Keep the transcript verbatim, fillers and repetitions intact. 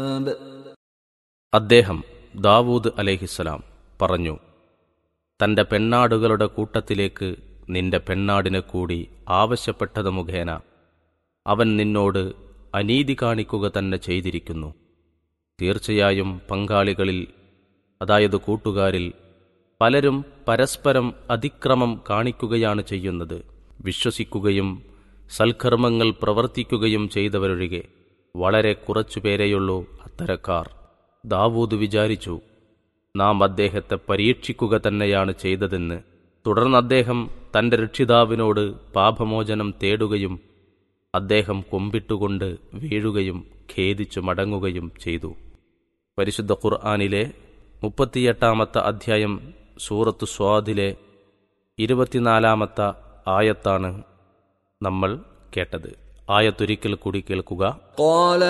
അദ്ദേഹം ദാവൂദ് അലൈഹിസ്സലാം പറഞ്ഞു, തന്റെ പെണ്ണാടുകളുടെ കൂട്ടത്തിലേക്ക് നിന്റെ പെണ്ണാടിനെ കൂടി ആവശ്യപ്പെട്ടത് മുഖേന അവൻ നിന്നോട് അനീതി കാണിക്കുക തന്നെ ചെയ്തിരിക്കുന്നു. തീർച്ചയായും പങ്കാളികളിൽ, അതായത് കൂട്ടുകാരിൽ പലരും പരസ്പരം അതിക്രമം കാണിക്കുകയാണ് ചെയ്യുന്നത്. വിശ്വസിക്കുകയും സൽക്കർമ്മങ്ങൾ പ്രവർത്തിക്കുകയും ചെയ്തവരൊഴികെ വളരെ കുറച്ചുപേരെയുള്ളൂ അത്തരക്കാർ. ദാവൂദ് വിചാരിച്ചു, നാം അദ്ദേഹത്തെ പരീക്ഷിക്കുക തന്നെയാണ് ചെയ്തതെന്ന്. തുടർന്ന് അദ്ദേഹം തന്റെ രക്ഷിതാവിനോട് പാപമോചനം തേടുകയും അദ്ദേഹം കൊമ്പിട്ടുകൊണ്ട് വീഴുകയും ഖേദിച്ചു മടങ്ങുകയും ചെയ്തു. പരിശുദ്ധ ഖുർആനിലെ മുപ്പത്തിയെട്ടാമത്തെ അധ്യായം സൂറത്ത് സ്വാദിലെ ഇരുപത്തിനാലാമത്തെ ആയത്താണ് നമ്മൾ കേട്ടത്. ആയത്തൊരിക്കൽ കൂടി കേൾക്കുക.